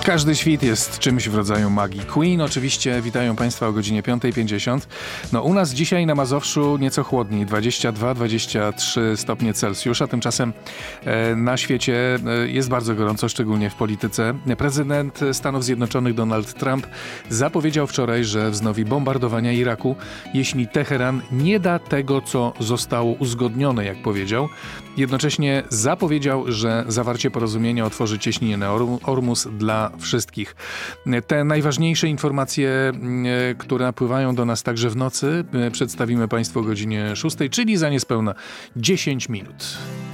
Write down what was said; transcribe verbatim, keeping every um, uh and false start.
Każdy świt jest czymś w rodzaju magii. Queen oczywiście witają Państwa o godzinie piąta pięćdziesiąt. No u nas dzisiaj na Mazowszu nieco chłodniej, dwadzieścia dwa dwadzieścia trzy stopnie Celsjusza. Tymczasem e, na świecie e, jest bardzo gorąco, szczególnie w polityce. Prezydent Stanów Zjednoczonych Donald Trump zapowiedział wczoraj, że wznowi bombardowania Iraku, jeśli Teheran nie da tego, co zostało uzgodnione, jak powiedział. Jednocześnie zapowiedział, że zawarcie porozumienia otworzy cieśninę Ormus dla wszystkich. Te najważniejsze informacje, które napływają do nas także w nocy, przedstawimy Państwu o godzinie szóstej, czyli za niespełna dziesięć minut.